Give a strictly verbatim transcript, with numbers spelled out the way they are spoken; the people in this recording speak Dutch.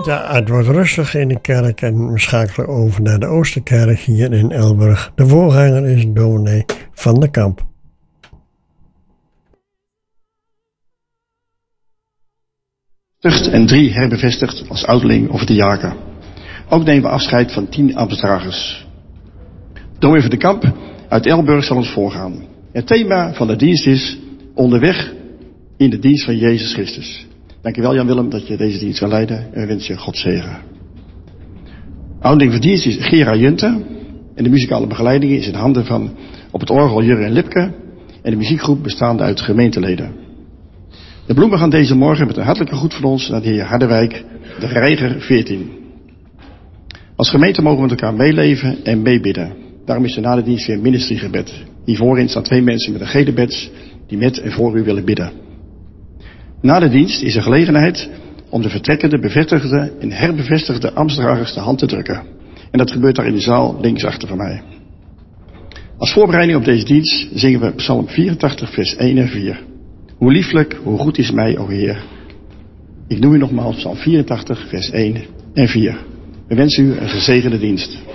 Ja, het wordt rustig in de kerk en we schakelen over naar de Oosterkerk hier in Elburg. De voorganger is dominee Van der Kamp. En drie herbevestigd als ouderling of diaken. Ook nemen we afscheid van tien ambtsdragers. Dominee Van der Kamp uit Elburg zal ons voorgaan. Het thema van de dienst is onderweg in de dienst van Jezus Christus. Dankjewel Jan Willem dat je deze dienst wil leiden en we wensen je God zegen. Ouderling van dienst is Gera Junte en de muzikale begeleiding is in handen van op het orgel Jurgen Lipke en de muziekgroep bestaande uit gemeenteleden. De bloemen gaan deze morgen met een hartelijke groet van ons naar de heer Harderwijk, de Reiger veertien. Als gemeente mogen we met elkaar meeleven en meebidden. Daarom is er na de dienst weer een ministeriegebed. Hiervoor staan twee mensen met een gele badge die met en voor u willen bidden. Na de dienst is er gelegenheid om de vertrekkende, bevestigde en herbevestigde ambtsdragers de hand te drukken. En dat gebeurt daar in de zaal links achter van mij. Als voorbereiding op deze dienst zingen we Psalm vierentachtig vers één en vier. Hoe lieflijk, hoe goed is mij, o Heer. Ik noem u nogmaals Psalm vierentachtig vers één en vier. We wensen u een gezegende dienst.